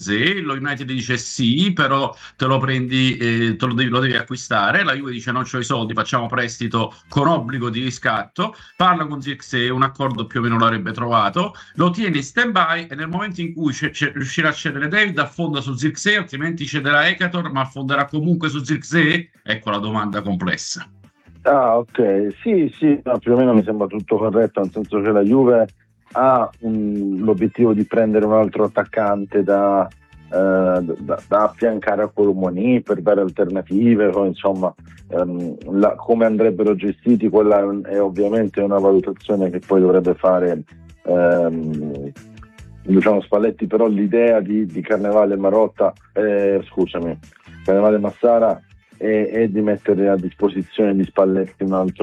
Zirkzee, lo United dice sì, però te lo prendi, lo devi acquistare, la Juve dice non c'ho i soldi, facciamo prestito con obbligo di riscatto, parla con Zirkzee, un accordo più o meno l'avrebbe trovato, lo tiene in stand-by e nel momento in cui riuscirà a cedere David affonda su Zirkzee, altrimenti cederà Ekator, ma affonderà comunque su Zirkzee? Ecco la domanda complessa. Ah, ok, sì, sì, no, più o meno mi sembra tutto corretto, nel senso che la Juve ha l'obiettivo di prendere un altro attaccante da affiancare a Colomoni per dare alternative, insomma, come andrebbero gestiti, quella è ovviamente una valutazione che poi dovrebbe fare diciamo Spalletti, però l'idea di Carnevale Marotta, Carnevale Massara è di mettere a disposizione di Spalletti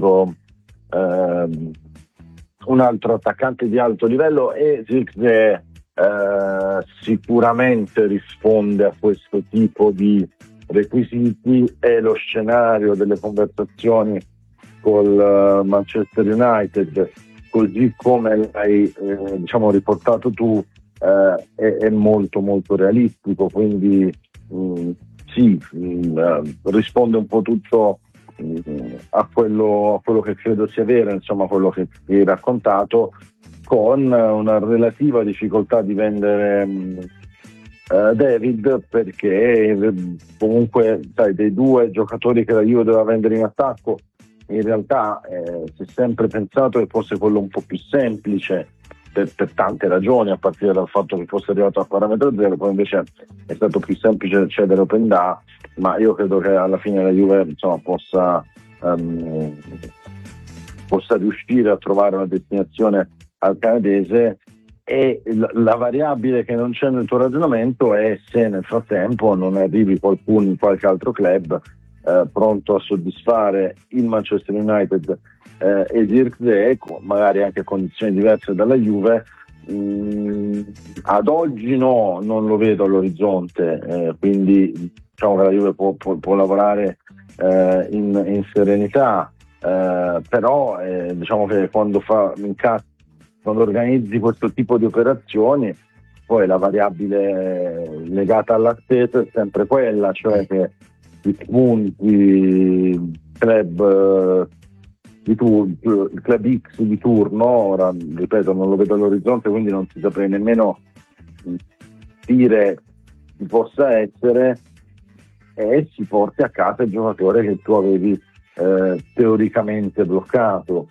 un altro attaccante di alto livello, e Zirkzee sicuramente risponde a questo tipo di requisiti. È lo scenario delle conversazioni col Manchester United, così come l'hai diciamo riportato tu, è molto molto realistico, quindi sì, risponde un po' tutto a quello che credo sia vero, insomma, quello che ti hai raccontato, con una relativa difficoltà di vendere David, perché comunque sai, dei due giocatori che la Juve doveva vendere in attacco, in realtà si è sempre pensato che fosse quello un po' più semplice per tante ragioni, a partire dal fatto che fosse arrivato a parametro zero. Poi invece è stato più semplice cedere Openda, ma io credo che alla fine la Juve, insomma, possa riuscire a trovare una destinazione al canadese. E la variabile che non c'è nel tuo ragionamento è se nel frattempo non arrivi qualcuno in qualche altro club pronto a soddisfare il Manchester United e Zirkzee, magari anche a condizioni diverse dalla Juve. Ad oggi no, non lo vedo all'orizzonte, quindi diciamo che la Juve può lavorare in serenità, però diciamo che quando organizzi questo tipo di operazioni, poi la variabile legata all'attesa è sempre quella, cioè che i punti club il club X di turno, ora ripeto non lo vedo all'orizzonte, quindi non si saprei nemmeno dire chi possa essere, e si porti a casa il giocatore che tu avevi teoricamente bloccato.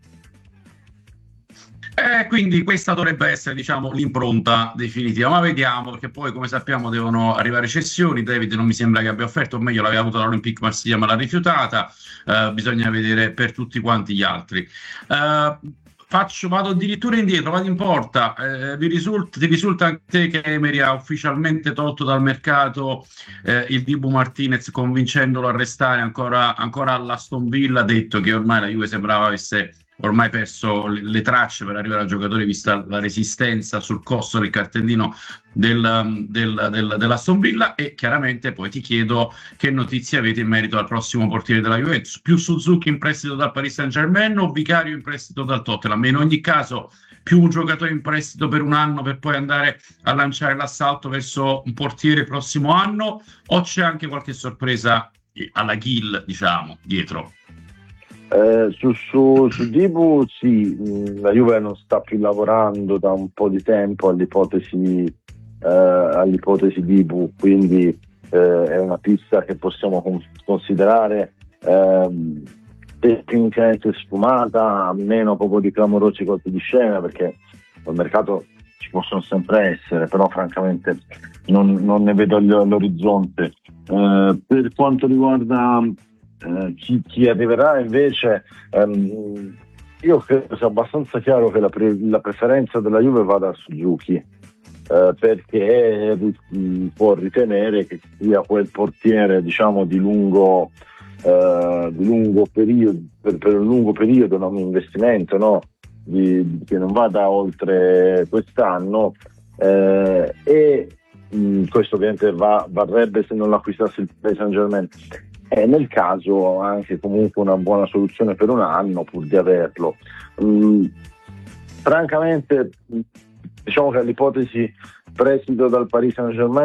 Quindi questa dovrebbe essere, diciamo, l'impronta definitiva, ma vediamo, perché poi, come sappiamo, devono arrivare cessioni. David non mi sembra che abbia offerto, o meglio l'aveva avuto l'Olympique Marsiglia ma l'ha rifiutata. Bisogna vedere per tutti quanti gli altri. Vado addirittura indietro, vado in porta. Ti risulta anche te che Emery ha ufficialmente tolto dal mercato il Dibu Martinez, convincendolo a restare ancora all'Aston Villa? Ha detto che ormai la Juve sembrava avesse ormai perso le tracce per arrivare al giocatore, vista la resistenza sul costo del cartellino dell'Aston Villa. E chiaramente poi ti chiedo che notizie avete in merito al prossimo portiere della Juventus: più Suzuki in prestito dal Paris Saint-Germain o Vicario in prestito dal Tottenham? In ogni caso più un giocatore in prestito per un anno per poi andare a lanciare l'assalto verso un portiere prossimo anno, o c'è anche qualche sorpresa alla Gil, diciamo, dietro? Su Dibu sì, la Juve non sta più lavorando da un po' di tempo all'ipotesi Dibu, quindi è una pista che possiamo considerare tecnicamente sfumata, a meno proprio di clamorosi colpi di scena, perché al mercato ci possono sempre essere, però francamente non ne vedo all'orizzonte. Per quanto riguarda chi arriverà invece, io credo sia abbastanza chiaro che la preferenza della Juve vada a Suzuki, perché può ritenere che sia quel portiere, diciamo, di lungo periodo, per un lungo periodo, un investimento, no? Che non vada oltre quest'anno, e questo ovviamente varrebbe se non l'acquistasse il Paris Saint-Germain. Nel caso anche comunque una buona soluzione per un anno, pur di averlo. Francamente diciamo che l'ipotesi prestito dal Paris Saint-Germain